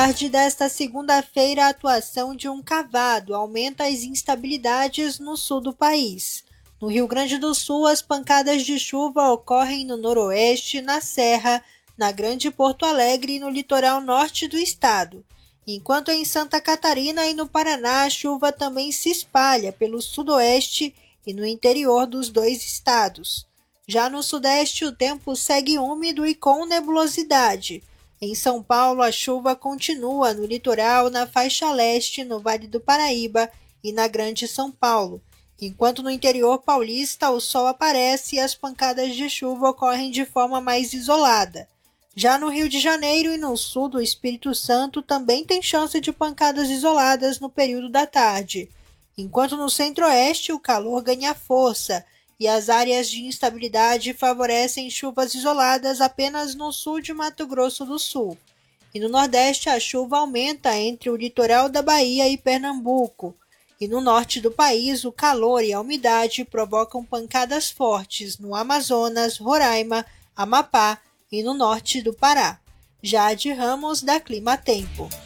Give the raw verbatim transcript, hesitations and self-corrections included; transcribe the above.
tarde desta segunda-feira, a atuação de um cavado aumenta as instabilidades no sul do país. No Rio Grande do Sul, as pancadas de chuva ocorrem no noroeste, na Serra, na Grande Porto Alegre e no litoral norte do estado. Enquanto em Santa Catarina e no Paraná, a chuva também se espalha pelo sudoeste e no interior dos dois estados. Já no sudeste, o tempo segue úmido e com nebulosidade. Em São Paulo, a chuva continua no litoral, na faixa leste, no Vale do Paraíba e na Grande São Paulo, enquanto no interior paulista o sol aparece e as pancadas de chuva ocorrem de forma mais isolada. Já no Rio de Janeiro e no sul do Espírito Santo também tem chance de pancadas isoladas no período da tarde, enquanto no centro-oeste o calor ganha força e as áreas de instabilidade favorecem chuvas isoladas apenas no sul de Mato Grosso do Sul. E no Nordeste a chuva aumenta entre o litoral da Bahia e Pernambuco. E no norte do país o calor e a umidade provocam pancadas fortes no Amazonas, Roraima, Amapá e no norte do Pará. Jade Ramos, da Clima Tempo.